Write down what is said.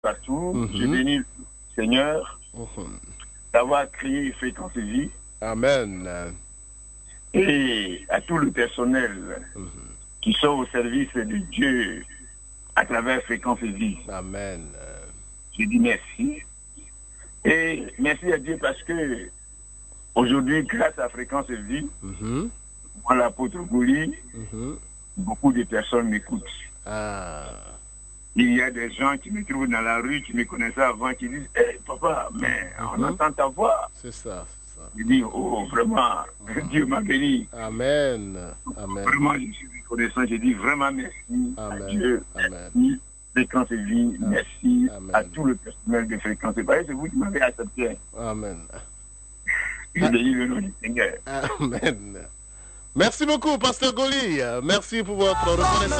partout. Je bénis le Seigneur d'avoir créé Fréquence Vie. Amen. Et à tout le personnel qui sont au service de Dieu à travers Fréquence Vie. Amen. Je dis merci. Et merci à Dieu parce que aujourd'hui, grâce à Fréquence Vie, moi, l'apôtre Gouli, beaucoup de personnes m'écoutent. Il y a des gens qui me trouvent dans la rue, qui me connaissaient avant, qui disent hey, papa, mais on entend ta voix. C'est ça. Je dis oh, vraiment, Dieu m'a béni. Amen. Amen. Vraiment, je suis reconnaissant. Je dis vraiment merci à Dieu. Amen. Merci, Fréquence Vie. Merci à tout le personnel de Fréquence Vie. C'est vous qui m'avez accepté. Amen. Je bénis le nom du Seigneur. Amen. Merci beaucoup, Pasteur Goli. Merci pour votre reconnaissance.